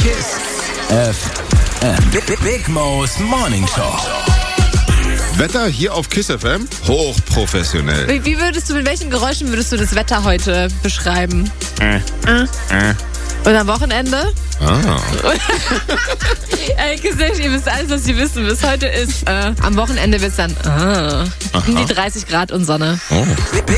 Kiss FM. Big Mo's Morning Show. Wetter hier auf Kiss FM, hochprofessionell. Mit welchen Geräuschen würdest du das Wetter heute beschreiben? Und am Wochenende? Ihr wisst alles, was ihr wissen, bis heute ist. Am Wochenende wird es dann um die 30 Grad und Sonne.